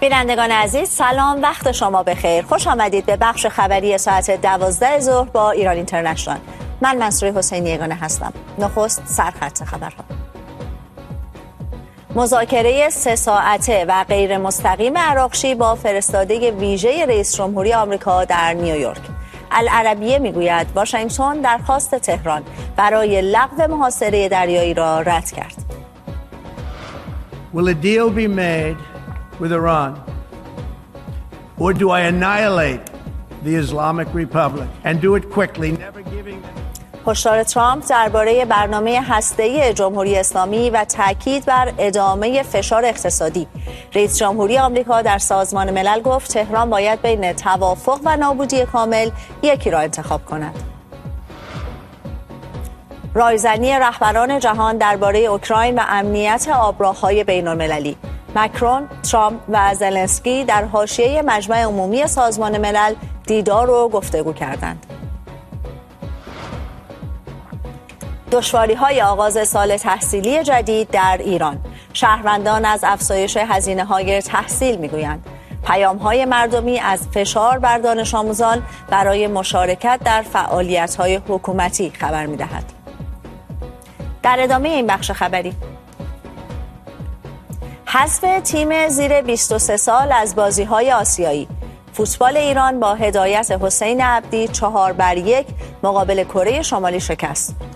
بینندگان عزیز سلام، وقت شما بخیر. خوش آمدید به بخش خبری ساعت 12 ظهر با ایران اینترنشنال. من منصوره حسینی یگانه هستم. نخست سرخط خبرها. مذاکره 3 ساعته و غیر مستقیم عراقچی با فرستاده ویژه رئیس جمهوری آمریکا در نیویورک. العربیه میگوید واشنگتن درخواست تهران برای لغو محاصره دریایی را رد کرد. Will a deal be made with Iran, or do I annihilate the Islamic Republic and do it quickly, never giving them... هشدار ترامپ درباره برنامه هسته‌ای جمهوری اسلامی و تاکید بر ادامه فشار اقتصادی. رئیس جمهوری آمریکا در سازمان ملل گفت تهران باید بین توافق و نابودی کامل یکی را انتخاب کند. رایزنی رهبران جهان درباره اوکراین و امنیت آبراههای بین‌المللی. مکرون، ترامپ و زلنسکی در حاشیه مجمع عمومی سازمان ملل دیدار و گفتگو کردند. دشواری‌های آغاز سال تحصیلی جدید در ایران. شهروندان از افزایش هزینه‌های تحصیل می‌گویند. پیام‌های مردمی از فشار بر دانش آموزان برای مشارکت در فعالیت‌های حکومتی خبر می‌دهد. در ادامه این بخش خبری، حذف تیم زیر 23 سال از بازی‌های آسیایی. فوتبال ایران با هدایت حسین عبدی 4-1 مقابل کره شمالی شکست.